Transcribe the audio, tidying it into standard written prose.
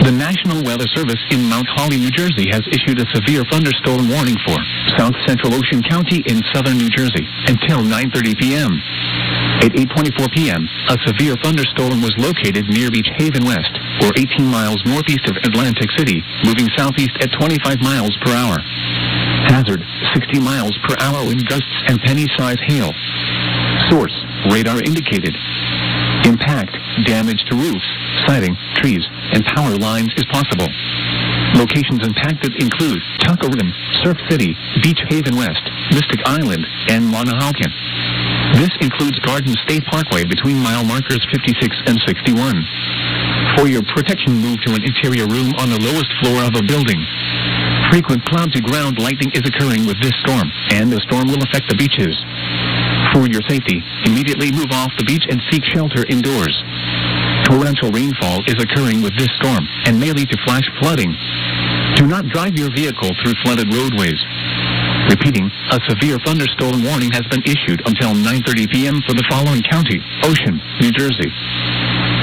The National Weather Service in Mount Holly, New Jersey has issued a severe thunderstorm warning for South Central Ocean County in southern New Jersey until 9:30 p.m. At 8:24 p.m., a severe thunderstorm was located near Beach Haven West, or 18 miles northeast of Atlantic City, moving southeast at 25 miles per hour. Hazard, 60 miles per hour wind gusts and penny-size hail. Source, radar indicated. Impact, damage to roofs, siding, trees, and power lines is possible. Locations impacted include Tuckerton, Surf City, Beach Haven West, Mystic Island, and Monahawken. This includes Garden State Parkway between mile markers 56 and 61. For your protection, move to an interior room on the lowest floor of a building. Frequent cloud-to-ground lightning is occurring with this storm, and the storm will affect the beaches. For your safety, immediately move off the beach and seek shelter indoors. Torrential rainfall is occurring with this storm and may lead to flash flooding. Do not drive your vehicle through flooded roadways. Repeating, a severe thunderstorm warning has been issued until 9:30 p.m. for the following county: Ocean, New Jersey,